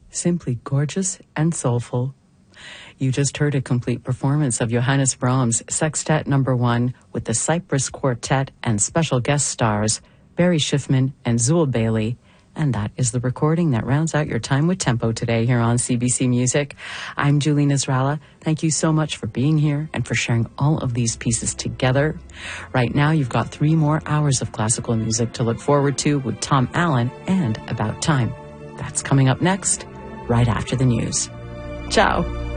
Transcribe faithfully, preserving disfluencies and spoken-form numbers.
simply gorgeous and soulful. You just heard a complete performance of Johannes Brahms' Sextet Number One with the Cyprus Quartet and special guest stars Barry Schiffman and Zool Bailey. And that is the recording that rounds out your time with Tempo today here on C B C Music. I'm Julie Nasrallah. Thank you so much for being here and for sharing all of these pieces together. Right now, you've got three more hours of classical music to look forward to with Tom Allen and About Time. That's coming up next, right after the news. Ciao.